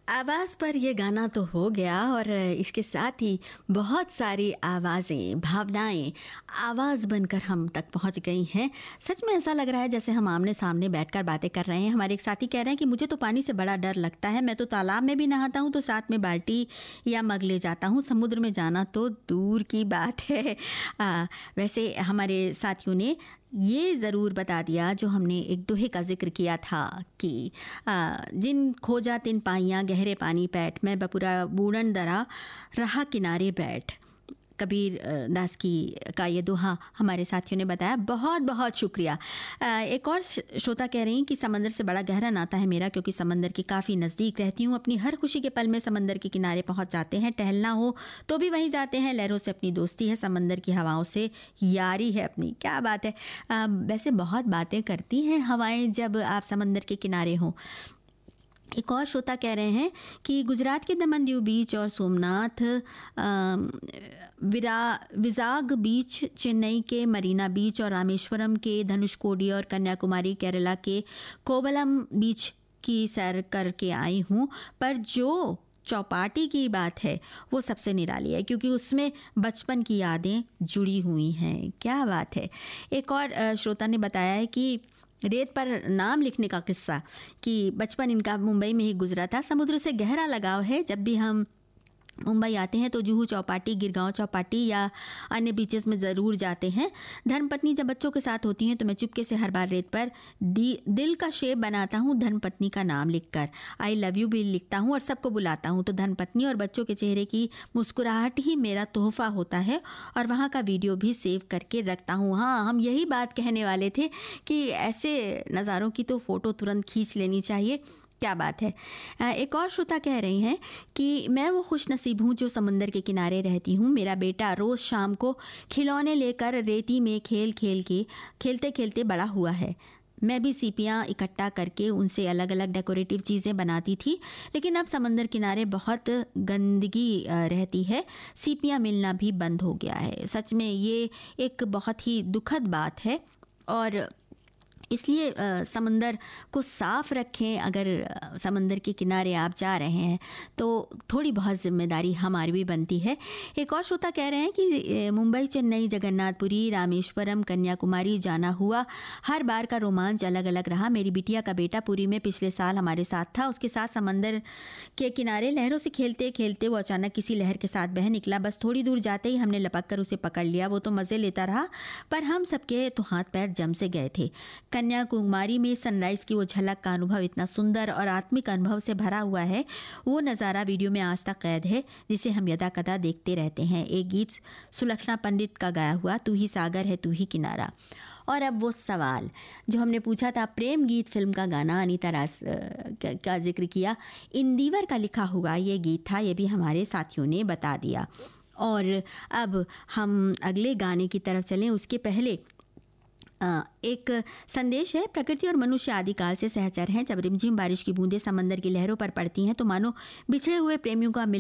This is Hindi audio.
आवाज़ पर ये गाना तो हो गया और इसके साथ ही बहुत सारी आवाज़ें, भावनाएं आवाज़ बनकर हम तक पहुंच गई हैं। सच में ऐसा लग रहा है जैसे हम आमने सामने बैठकर बातें कर रहे हैं। हमारे एक साथी कह रहे हैं कि मुझे तो पानी से बड़ा डर लगता है, मैं तो तालाब में भी नहाता हूँ तो साथ में बाल्टी या मग ले जाता हूँ, समुद्र में जाना तो दूर की बात है। वैसे हमारे साथियों ने ये ज़रूर बता दिया जो हमने एक दोहे का जिक्र किया था कि जिन खोजा तिन पाइयाँ गहरे पानी पैठ, मैं बपुरा बूढ़न दरा रहा किनारे बैठ। कबीर दास की का ये दोहा हमारे साथियों ने बताया। बहुत बहुत शुक्रिया। एक और श्रोता कह रही हैं कि समंदर से बड़ा गहरा नाता है मेरा, क्योंकि समंदर के काफ़ी नज़दीक रहती हूँ। अपनी हर खुशी के पल में समंदर के किनारे पहुँच जाते हैं, टहलना हो तो भी वहीं जाते हैं। लहरों से अपनी दोस्ती है, समंदर की हवाओं से यारी है अपनी। क्या बात है। वैसे बहुत बातें करती हैं हवाएं जब आप समंदर के किनारे हों। एक और श्रोता कह रहे हैं कि गुजरात के दमन दीव बीच और सोमनाथ, विजाग बीच, चेन्नई के मरीना बीच और रामेश्वरम के धनुषकोडी और कन्याकुमारी केरला के कोवलम बीच की सैर करके आई हूँ, पर जो चौपाटी की बात है वो सबसे निराली है, क्योंकि उसमें बचपन की यादें जुड़ी हुई हैं। क्या बात है। एक और श्रोता ने बताया है कि रेत पर नाम लिखने का किस्सा, कि बचपन इनका मुंबई में ही गुजरा था। समुद्र से गहरा लगाव है। जब भी हम मुंबई आते हैं तो जुहू चौपाटी, गिरगांव चौपाटी या अन्य बीचेस में ज़रूर जाते हैं। धर्मपत्नी जब बच्चों के साथ होती हैं तो मैं चुपके से हर बार रेत पर दिल का शेप बनाता हूँ धर्मपत्नी का नाम लिखकर। आई लव यू भी लिखता हूँ और सबको बुलाता हूँ। तो धर्मपत्नी और बच्चों के चेहरे की मुस्कुराहट ही मेरा तोहफा होता है और वहाँ का वीडियो भी सेव करके रखता हूँ। हाँ, हम यही बात कहने वाले थे कि ऐसे नज़ारों की तो फ़ोटो तुरंत खींच लेनी चाहिए। क्या बात है। एक और श्रोता कह रही हैं कि मैं वो खुश नसीब हूँ जो समंदर के किनारे रहती हूँ। मेरा बेटा रोज़ शाम को खिलौने लेकर रेती में खेलते खेलते बड़ा हुआ है। मैं भी सीपियाँ इकट्ठा करके उनसे अलग अलग डेकोरेटिव चीज़ें बनाती थी, लेकिन अब समंदर किनारे बहुत गंदगी रहती है, सीपियाँ मिलना भी बंद हो गया है। सच में ये एक बहुत ही दुखद बात है और इसलिए समंदर को साफ़ रखें। अगर समंदर के किनारे आप जा रहे हैं तो थोड़ी बहुत जिम्मेदारी हमारी भी बनती है। एक और श्रोता कह रहे हैं कि मुंबई, चेन्नई, जगन्नाथपुरी, रामेश्वरम, कन्याकुमारी जाना हुआ, हर बार का रोमांच अलग अलग रहा। मेरी बिटिया का बेटा पुरी में पिछले साल हमारे साथ था। उसके साथ समंदर के किनारे लहरों से खेलते खेलते वो अचानक किसी लहर के साथ बह निकला। बस थोड़ी दूर जाते ही हमने लपक कर उसे पकड़ लिया। वो तो मज़े लेता रहा, पर हम सबके तो हाथ पैर जम से गए थे। कन्याकुमारी में सनराइज़ की वो झलक का अनुभव इतना सुंदर और आत्मिक अनुभव से भरा हुआ है। वो नज़ारा वीडियो में आज तक कैद है, जिसे हम यदा कदा देखते रहते हैं। एक गीत सुलक्षणा पंडित का गाया हुआ, तू ही सागर है तू ही किनारा। और अब वो सवाल जो हमने पूछा था, प्रेम गीत फिल्म का गाना अनीता रास का जिक्र किया, इंदिवर का लिखा हुआ ये गीत था। ये भी हमारे साथियों ने बता दिया। और अब हम अगले गाने की तरफ चलें उसके पहले एक संदेश है। प्रकृति और मनुष्य आदिकाल से सहचर हैं। जब रिमझिम बारिश की बूंदें समंदर की लहरों पर पड़ती हैं तो मानो बिछड़े हुए प्रेमियों का मिलन